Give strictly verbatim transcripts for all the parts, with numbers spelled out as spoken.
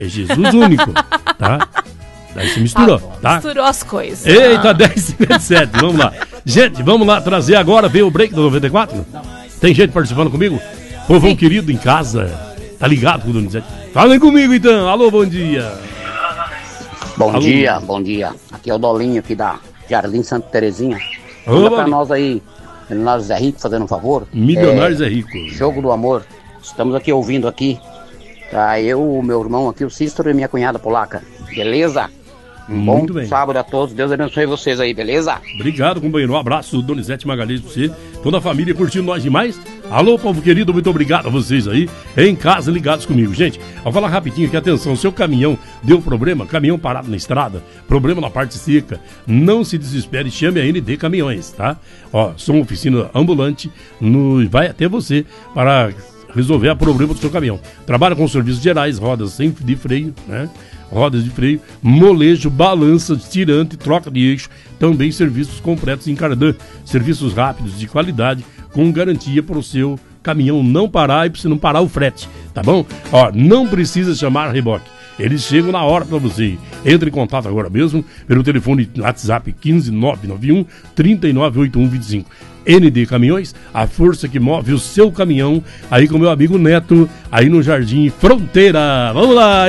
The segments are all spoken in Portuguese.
É Jesus único, tá? Daí se misturou, tá? tá? Misturou as coisas. Eita, ah. dez e cinquenta e sete, vamos lá. Gente, vamos lá trazer agora, veio o break do noventa e quatro? Tem gente participando comigo? Povão Sim. querido em casa, tá ligado com o Donizete? Falem comigo então, alô, bom dia. Bom alô. dia, bom dia. Aqui é o Dolinho aqui da Jardim Santa Terezinha. Ô, Manda pra nós aí, Milionário Zé Rico, fazendo um favor. Milionário é, Zé Rico. Jogo do Amor. Estamos aqui ouvindo aqui. Tá, eu, o meu irmão aqui, o Cícero e minha cunhada polaca. Beleza? Um Muito bom bem. sábado a todos. Deus abençoe vocês aí, beleza? Obrigado, companheiro. Um abraço, Donizete Magalhães, pra você. Toda a família curtindo nós demais. Alô, povo querido, muito obrigado a vocês aí em casa ligados comigo. Gente, vou falar rapidinho aqui, atenção, seu caminhão deu problema, caminhão parado na estrada, problema na parte seca, não se desespere, chame a N D Caminhões, tá? Ó, sou uma oficina ambulante, no, vai até você para resolver o problema do seu caminhão. Trabalha com serviços gerais, rodas sem de freio, né? Rodas de freio, molejo, balança, tirante, troca de eixo, também serviços completos em cardan, serviços rápidos, de qualidade, com garantia para o seu caminhão não parar e para você não parar o frete, tá bom? Ó, não precisa chamar reboque, eles chegam na hora para você. Entre em contato agora mesmo pelo telefone WhatsApp quinze nove nove um, trinta e nove oitenta e um vinte e cinco. N D Caminhões, a força que move o seu caminhão, aí com meu amigo Neto, aí no Jardim Fronteira. Vamos lá!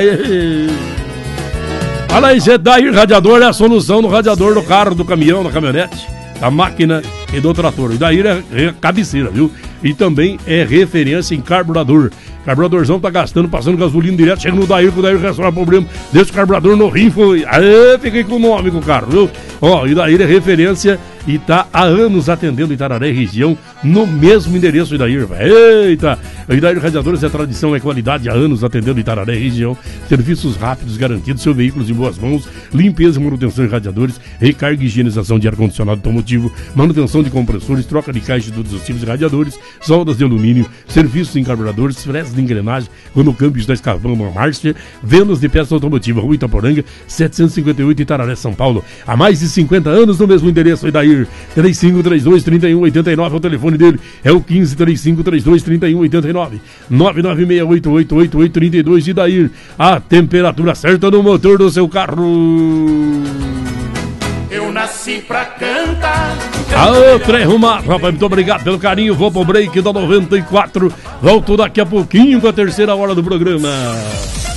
Fala aí, Zedair Radiador é a solução do radiador do carro, do caminhão, da caminhonete, da máquina e do trator. O Dair é, é cabeceira, viu? E também é referência em carburador. Carburadorzão tá gastando, passando gasolina direto, chega no Dair, que o Dair resolve o problema, deixa o carburador no rim, foi. Aê, fiquei com o nome com o carro, viu? Ó, e Dair é referência e tá há anos atendendo Itararé e região no mesmo endereço, Idair. Eita! O Idair Radiadores é tradição, é qualidade, há anos atendendo Itararé e região. Serviços rápidos, garantidos, seu veículo em boas mãos, limpeza e manutenção de radiadores, recarga e higienização de ar-condicionado automotivo, manutenção de compressores, troca de caixa de todos os tipos de radiadores, soldas de alumínio, serviços em carburadores, fretes de engrenagem, quando o câmbio está escavando uma marcha, vendas de peças automotivas, Rua Itaporanga, setecentos e cinquenta e oito, Itararé, São Paulo. Há mais de cinquenta anos no mesmo endereço, Idair. três cinco três dois, três um oito nove é o telefone dele, é o quinze, três cinco três dois, três um oito nove, nove nove seis oito oito oito oito três dois. Idair, a temperatura certa no motor do seu carro. Eu nasci pra cantar. Aô, trem arrumado, rapaz, muito obrigado pelo carinho. Vou pro break da noventa e quatro, volto daqui a pouquinho com a terceira hora do programa.